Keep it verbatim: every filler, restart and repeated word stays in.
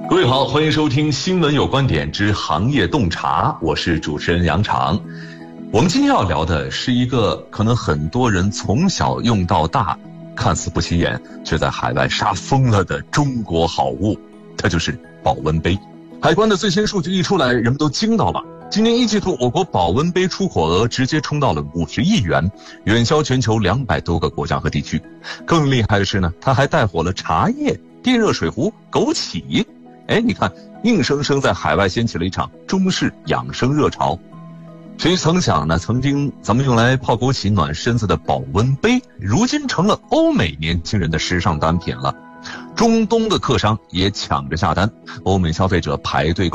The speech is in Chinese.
各位好，欢迎收听新闻有观点之行业洞察，我是主持人杨常。我们今天要聊的是一个可能很多人从小用到大，看似不起眼，却在海外杀疯了的中国好物，它就是保温杯。海关的最新数据一出来，人们都惊到了。今年一季度，我国保温杯出口额直接冲到了五十亿元，远销全球两百多个国家和地区。更厉害的是呢，它还带火了茶叶、电热水壶、枸杞。哎，你看，硬生生在海外掀起了一场中式养生热潮。谁曾想呢，曾经咱们用来泡枸杞暖身子的保温杯，如今成了欧美年轻人的时尚单品了。中东的客商也抢着下单，欧美消费者排队购